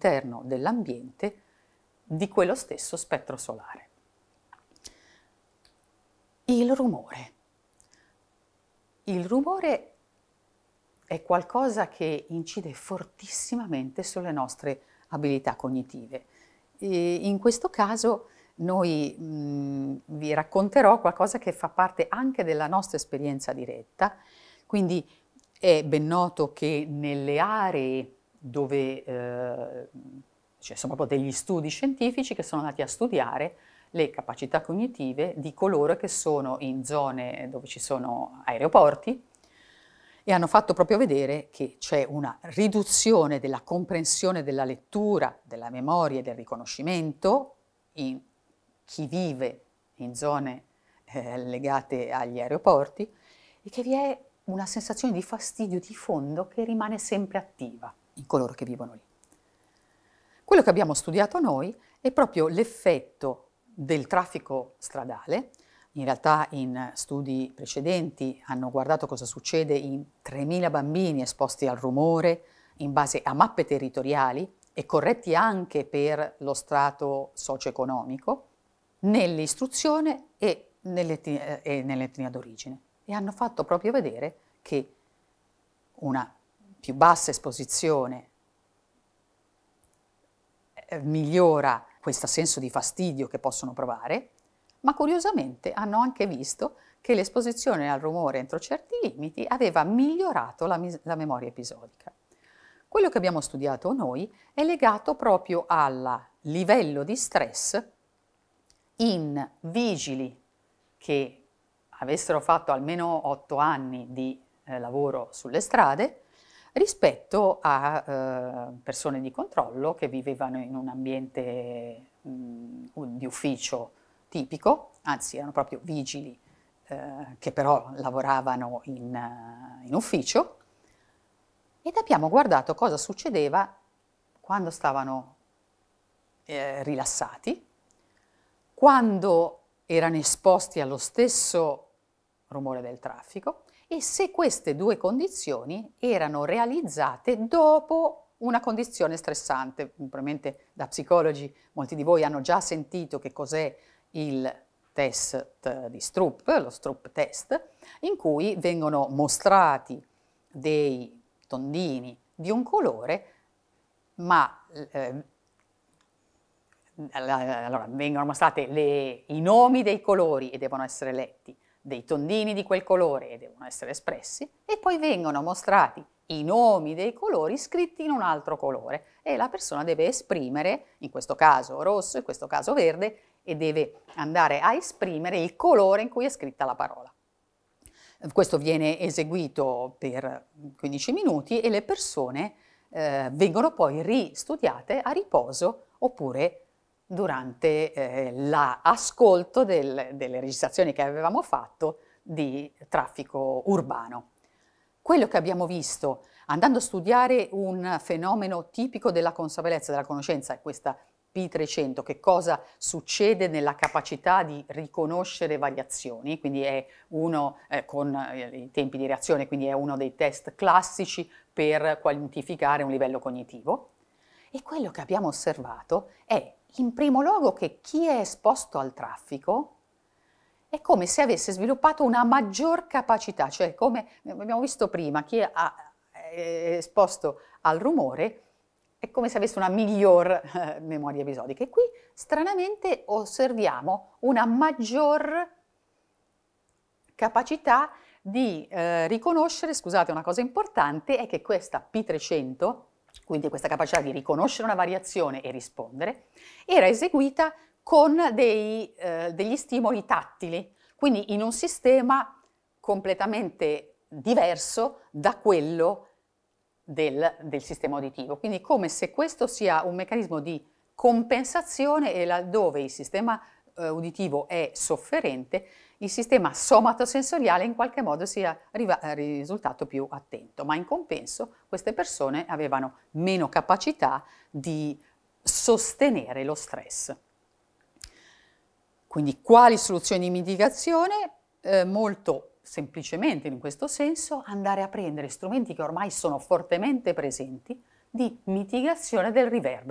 all'interno dell'ambiente di quello stesso spettro solare. Il rumore. Il rumore è qualcosa che incide fortissimamente sulle nostre abilità cognitive. E in questo caso vi racconterò qualcosa che fa parte anche della nostra esperienza diretta, quindi è ben noto che nelle aree dove sono proprio degli studi scientifici che sono andati a studiare le capacità cognitive di coloro che sono in zone dove ci sono aeroporti e hanno fatto proprio vedere che c'è una riduzione della comprensione della lettura, della memoria e del riconoscimento in chi vive in zone legate agli aeroporti e che vi è una sensazione di fastidio di fondo che rimane sempre attiva in coloro che vivono lì. Quello che abbiamo studiato noi è proprio l'effetto del traffico stradale. In realtà in studi precedenti hanno guardato cosa succede in 3.000 bambini esposti al rumore in base a mappe territoriali e corretti anche per lo strato socio-economico, nell'istruzione e nell'etnia d'origine. E hanno fatto proprio vedere che una più bassa esposizione migliora questo senso di fastidio che possono provare, ma curiosamente hanno anche visto che l'esposizione al rumore entro certi limiti aveva migliorato la memoria episodica. Quello che abbiamo studiato noi è legato proprio al livello di stress in vigili che avessero fatto almeno 8 anni di lavoro sulle strade rispetto a persone di controllo che vivevano in un ambiente di ufficio tipico, anzi erano proprio vigili che però lavoravano in ufficio, ed abbiamo guardato cosa succedeva quando stavano rilassati, quando erano esposti allo stesso rumore del traffico e se queste due condizioni erano realizzate dopo una condizione stressante. Probabilmente da psicologi molti di voi hanno già sentito che cos'è il test di Stroop, lo Stroop test, in cui vengono mostrati dei tondini di un colore, ma allora vengono mostrate i nomi dei colori e devono essere letti, dei tondini di quel colore e devono essere espressi, e poi vengono mostrati i nomi dei colori scritti in un altro colore e la persona deve esprimere, in questo caso rosso, in questo caso verde, e deve andare a esprimere il colore in cui è scritta la parola. Questo viene eseguito per 15 minuti e le persone vengono poi ristudiate a riposo oppure durante l'ascolto delle registrazioni che avevamo fatto di traffico urbano. Quello che abbiamo visto andando a studiare un fenomeno tipico della consapevolezza e della conoscenza è questa P300, che cosa succede nella capacità di riconoscere variazioni, quindi è uno con i tempi di reazione, quindi è uno dei test classici per quantificare un livello cognitivo. E quello che abbiamo osservato è, in primo luogo, che chi è esposto al traffico è come se avesse sviluppato una maggior capacità, cioè come abbiamo visto prima, chi è esposto al rumore è come se avesse una miglior memoria episodica. E qui stranamente osserviamo una maggior capacità di riconoscere, scusate, una cosa importante è che questa P300, quindi questa capacità di riconoscere una variazione e rispondere, era eseguita con degli stimoli tattili, quindi in un sistema completamente diverso da quello del sistema uditivo. Quindi come se questo sia un meccanismo di compensazione e laddove il sistema uditivo è sofferente, il sistema somatosensoriale in qualche modo sia risultato più attento, ma in compenso queste persone avevano meno capacità di sostenere lo stress. Quindi quali soluzioni di mitigazione? Molto semplicemente in questo senso andare a prendere strumenti che ormai sono fortemente presenti di mitigazione del riverbero.